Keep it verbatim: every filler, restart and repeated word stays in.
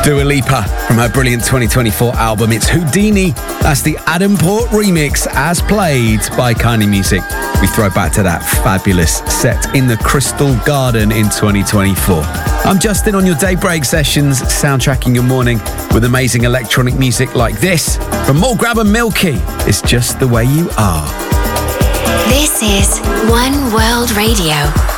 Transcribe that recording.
Dua Lipa from her brilliant twenty twenty-four album. It's Houdini. That's the Adam Port remix as played by Kindly Music. We throw back to that fabulous set in the Crystal Garden in twenty twenty-four. I'm Justin on your Daybreak sessions, soundtracking your morning with amazing electronic music like this. From Morgrab and Milky, It's Just the Way You Are. This is One World Radio.